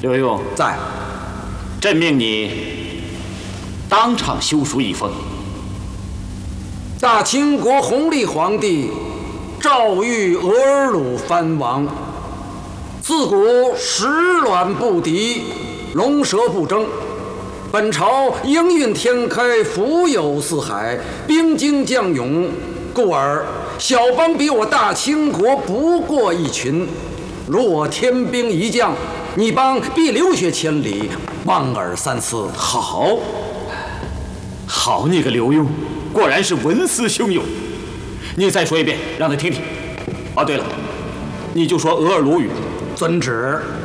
刘墉在。 朕命你当场修书一封。 大清国弘历皇帝诏谕额尔鲁藩王：自古时卵不敌，龙蛇不争。本朝应运天开，福有四海，兵精将勇，故而小邦比我大清国不过一群。如我天兵一将，你邦必流血千里，望尔三思。 好，好你个刘墉，果然是文思汹涌。你再说一遍，让他听听。哦，对了，你就说额尔鲁语。 遵旨。